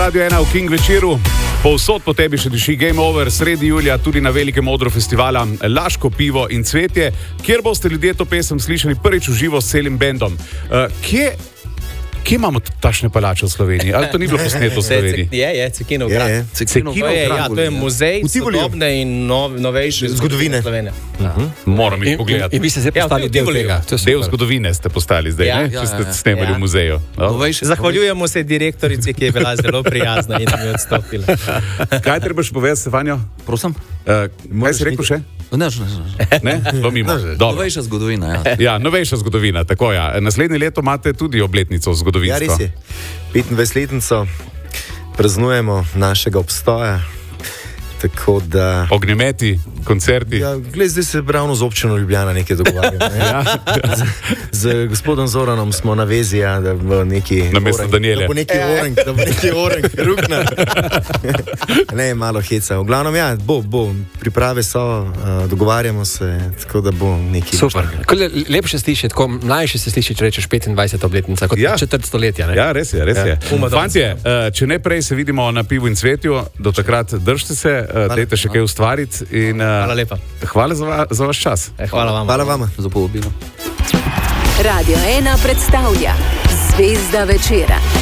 Radio 1 v King večeru. Povsod po tebi še diši Game Over, sredi julija tudi na velikem odru festivala Laško pivo in cvetje, kjer boste ljudje to pesem slišali prvič v živo s celim bendom. Kje imamo tašne palače v Sloveniji? Ali to ni bilo posneto v Sloveniji? Je, Cekinov grad. To je muzej sodobne in novejše zgodovine Slovenije. Moram jih pogledati. In vi ste zdaj postali del tega. Del zgodovine ste postali zdaj, ne? Če ste snemali v muzeju. Zahvaljujemo se direktorici, ki je bila zelo prijazna in nam je odstopila. Kaj trebaš povedati, Stefanjo? Prosim? Kaj si rekel še? Ne. Lomimo. Novejša zgodovina, ja. Ja, novejša zgodovina, tako ja. Naslednje leto imate tudi obletnico zgodovinsko. Ja, res je. 25-letnico praznujemo našega obstoja. Tako da... Ognjemeti, koncerti. Ja, zdaj se ravno z občino Ljubljana nekaj dogovarjamo. Ne? Z gospodom Zoranom smo na vezi, da bo neki... Namesto Daniele. Da bo neki orenk, rukna. Ne, malo heca. V glavnem, ja, bo. Priprave so, dogovarjamo se, tako da bo neki... Super. Lepše sliši, tako mlajše se sliši, če rečeš 25. obletnica, kot četrt stoletja. Ne? Ja, res je. Fantje, če ne prej se vidimo na pivu in cvetju, do takrat držite se, dajte še kaj ustvariti. Hvala lepa. Hvala za vaš čas. Hvala vam. Za povabilo. Radio 1 predstavlja Zvezda večera.